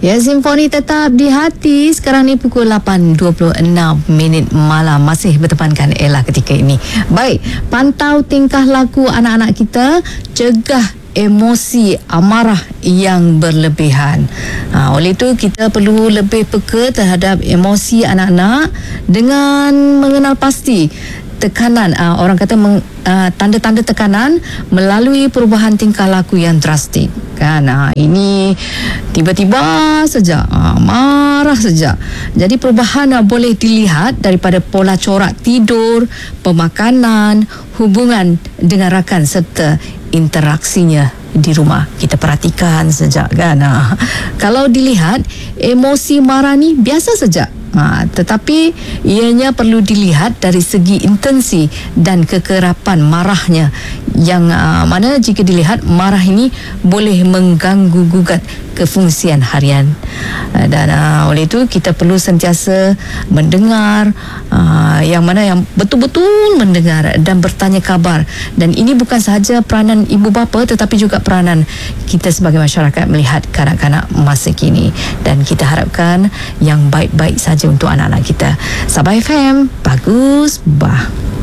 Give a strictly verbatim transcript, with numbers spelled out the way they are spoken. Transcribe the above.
Ya, Simfoni tetap di hati. Sekarang ni pukul lapan dua puluh enam minit malam. Masih bertemankan Ella ketika ini. Baik, pantau tingkah laku anak-anak kita, cegah emosi amarah yang berlebihan. Ha, oleh itu kita perlu lebih peka terhadap emosi anak-anak dengan mengenal pasti tekanan, uh, orang kata meng, uh, tanda-tanda tekanan melalui perubahan tingkah laku yang drastik kan. Uh, ini tiba-tiba saja uh, marah saja. Jadi perubahan uh, boleh dilihat daripada pola corak tidur, pemakanan, hubungan dengan rakan serta interaksinya di rumah. Kita perhatikan saja kan. Uh, kalau dilihat emosi marah ni biasa saja. Ha, tetapi ianya perlu dilihat dari segi intensi dan kekerapan marahnya, yang uh, mana jika dilihat marah ini boleh mengganggu gugat kefungsian harian. Uh, dan uh, oleh itu kita perlu sentiasa mendengar, uh, yang mana yang betul-betul mendengar dan bertanya kabar. Dan ini bukan sahaja peranan ibu bapa tetapi juga peranan kita sebagai masyarakat melihat kanak-kanak masa kini. Dan kita harapkan yang baik-baik saja untuk anak-anak kita. Sabah F M, bagus bah.